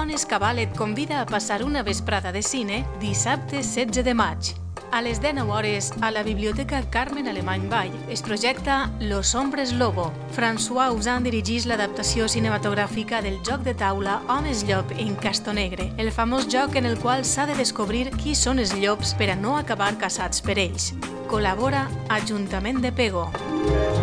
Dones Cabal et convida a passar una vesprada de cine dissabte 16 de maig. A les 19 hores, a la Biblioteca Carmen Alemany Vall, es projecta Los Hombres Lobo. François Ozon dirigeix l'adaptació cinematogràfica del joc de taula Homes Llop en Castonegre, el famós joc en el qual s'ha de descobrir qui són els llops per a no acabar caçats per ells. Col·labora Ajuntament de Pego.